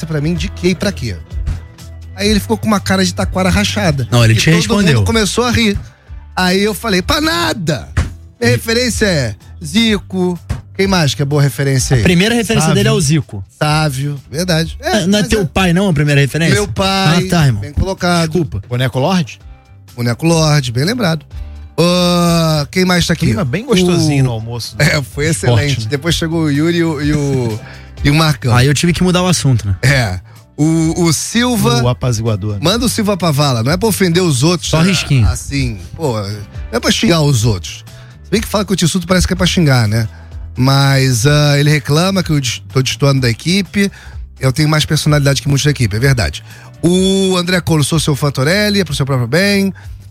pra mim de quê e pra quê? Aí ele ficou com uma cara de taquara rachada. Não, ele te respondeu. Todo mundo começou a rir. Aí eu falei, pra nada! Minha referência é Zico. Quem mais que é boa referência aí? A primeira referência Sávio. dele é o Zico. Sávio, verdade. Não é teu pai, não, a primeira referência? Meu pai. Ah, tá, irmão. Bem colocado. Desculpa. Boneco Lorde? Boneco Lorde, bem lembrado. Quem mais tá aqui? Clima bem gostosinho no almoço. Foi excelente. Esporte, né? Depois chegou o Yuri e o Marcão. Aí eu tive que mudar o assunto, né? O Silva. O apaziguador. Manda o Silva pra vala. Não é pra ofender os outros. Só risquinho. Assim, pô, não é pra xingar os outros. Se bem que fala que o Tissuto parece que é pra xingar, né? Mas ele reclama que eu tô destoando da equipe. Eu tenho mais personalidade que muitos da equipe, é verdade. O André Colo, sou seu fã Torelli, é pro seu próprio bem.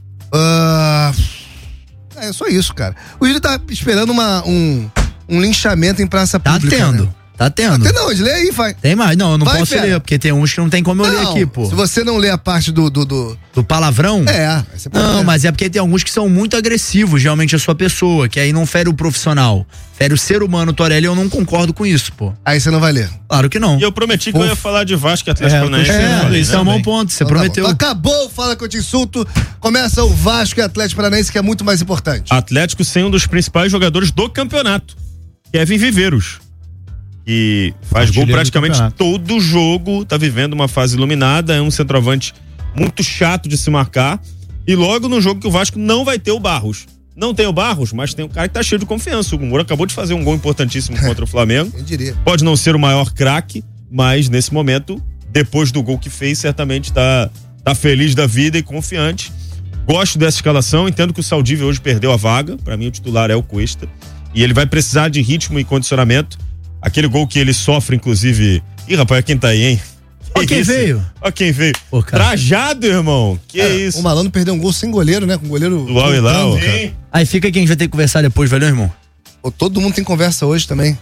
É só isso, cara. O Yuri tá esperando um linchamento em praça pública. Tá tendo. Né? Tá tendo. Tem não, lê aí, vai. Tem mais. Não, eu não Vai, posso fera. ler, porque tem uns que não tem como eu ler aqui, pô. Se você não lê a parte do palavrão? você pode Não, ler. mas é porque tem alguns que são muito agressivos, realmente, a sua pessoa, que aí não fere o profissional. Fere o ser humano, Torelli, eu não concordo com isso, pô. Aí você não vai ler. Claro que não. E eu prometi que eu ia falar de Vasco e Atlético Paranaense. Isso é um bom ponto, você Então tá prometeu. bom. Acabou, fala que eu te insulto. Começa o Vasco e Atlético Paranaense, que é muito mais importante. Atlético sem um dos principais jogadores do campeonato, Kevin Viveiros, que faz gol praticamente todo jogo, tá vivendo uma fase iluminada, é um centroavante muito chato de se marcar, e logo no jogo que o Vasco não vai ter o Barros. Não tem o Barros, mas tem um cara que tá cheio de confiança. O Moura acabou de fazer um gol importantíssimo contra o Flamengo. Eu diria. Pode não ser o maior craque, mas nesse momento, depois do gol que fez, certamente tá feliz da vida e confiante. Gosto dessa escalação, entendo que o Saldívia hoje perdeu a vaga, pra mim o titular é o Cuesta, e ele vai precisar de ritmo e condicionamento. Aquele gol que ele sofre, inclusive... Ih, rapaz, quem tá aí, hein? Ó quem veio. Ó quem veio. Pô, cara. Trajado, irmão. Que isso? O Malandro perdeu um gol sem goleiro, né? Com o goleiro... Do Al Hilal. Aí fica que a gente vai ter que conversar depois, valeu, irmão? Todo mundo tem conversa hoje também.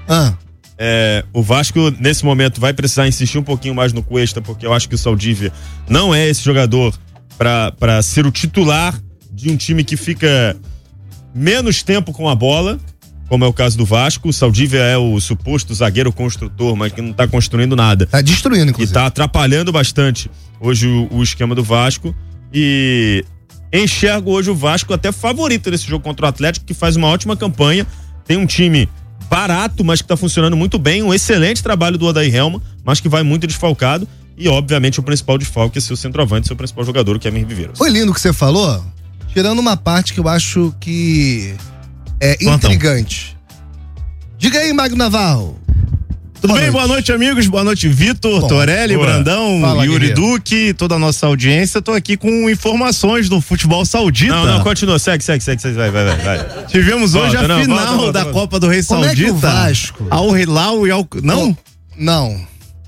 O Vasco, nesse momento, vai precisar insistir um pouquinho mais no Cuesta, porque eu acho que o Saldívia não é esse jogador pra ser o titular de um time que fica menos tempo com a bola, como é o caso do Vasco. O Saldívia é o suposto zagueiro construtor, mas que não tá construindo nada. Tá destruindo, inclusive. E tá atrapalhando bastante hoje o esquema do Vasco. E enxergo hoje o Vasco até favorito nesse jogo contra o Atlético, que faz uma ótima campanha. Tem um time barato, mas que tá funcionando muito bem. Um excelente trabalho do Odair Helma, mas que vai muito desfalcado. E, obviamente, o principal desfalque é seu centroavante, seu principal jogador, o Kevin Viveiros. Foi lindo o que você falou, tirando uma parte que eu acho que é intrigante. Diga aí, Magno Navarro. Tudo bem? Boa noite, amigos. Boa noite, Vitor, Torelli, Brandão, Fala, Yuri guerreiro. Duque, toda a nossa audiência. Tô aqui com informações do futebol saudita. Não, continua. Segue. Vai. Tivemos hoje Volta, a não, final volta. da Copa do Rei Como Saudita. é que o Vasco... Al Hilal e Al... Não? Não.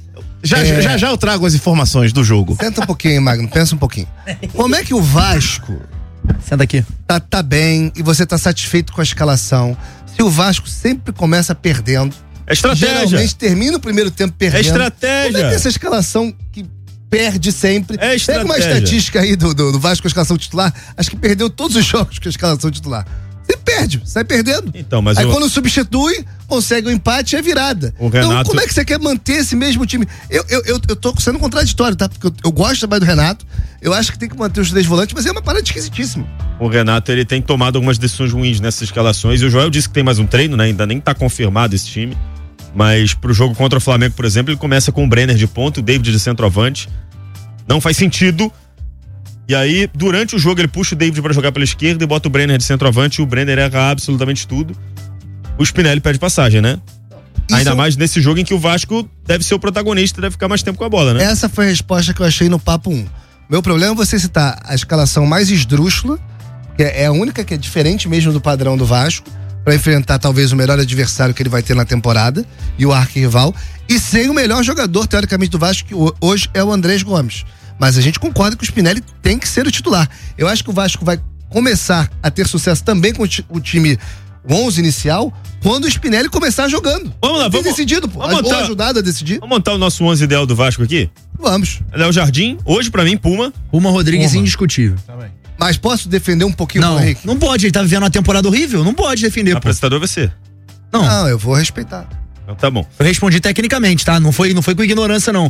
Já eu trago as informações do jogo. Senta um pouquinho, Magno, pensa um pouquinho. Como é que o Vasco Senta aqui. tá bem e você tá satisfeito com a escalação, se o Vasco sempre começa perdendo? É estratégia. Geralmente termina o primeiro tempo perdendo. É estratégia. Como é que essa escalação que perde sempre? É estratégia. Pega uma estatística aí do Vasco com a escalação titular, acho que perdeu todos os jogos com a escalação titular. Você perde, sai perdendo. Então, mas aí quando substitui, consegue o empate e é virada. Então, como é que você quer manter esse mesmo time? Eu tô sendo contraditório, tá? Porque eu gosto mais do Renato, eu acho que tem que manter os três volantes, mas é uma parada esquisitíssima. O Renato, ele tem tomado algumas decisões ruins nessas escalações, e o Joel disse que tem mais um treino, né? Ainda nem tá confirmado esse time, mas pro jogo contra o Flamengo, por exemplo, ele começa com o Brenner de ponta, o David de centroavante. Não faz sentido. E aí, durante o jogo, ele puxa o David pra jogar pela esquerda e bota o Brenner de centroavante, e o Brenner erra absolutamente tudo. O Spinelli pede passagem, né? Ainda mais nesse jogo em que o Vasco deve ser o protagonista, deve ficar mais tempo com a bola, né? Essa foi a resposta que eu achei no Papo 1. Meu problema é você citar a escalação mais esdrúxula, que é a única que é diferente mesmo do padrão do Vasco, pra enfrentar talvez o melhor adversário que ele vai ter na temporada e o arquirrival, e sem o melhor jogador, teoricamente, do Vasco, que hoje é o Andrés Gomes. Mas a gente concorda que o Spinelli tem que ser o titular. Eu acho que o Vasco vai começar a ter sucesso também com o time 11 inicial quando o Spinelli começar jogando. Vamos lá, vamos decidido, pô. Ou ajudado a decidir. Vamos montar o nosso 11 ideal do Vasco aqui? Vamos. Léo Jardim, hoje pra mim, Puma Rodrigues indiscutível. Mas posso defender um pouquinho o Henrique? Não pode, ele tá vivendo uma temporada horrível, não pode defender. Apresentador vai ser. Não, eu vou respeitar. Então tá bom. Eu respondi tecnicamente, tá? Não foi com ignorância, não.